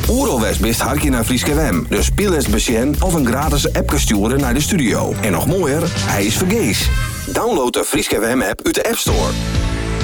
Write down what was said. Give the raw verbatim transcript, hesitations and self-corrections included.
Oerol West best hartje naar Frieske W M. Dus speel eens besjen of een gratis app sturen naar de studio. En nog mooier, hij is vergees. Download de Frieske W M app uit de App Store.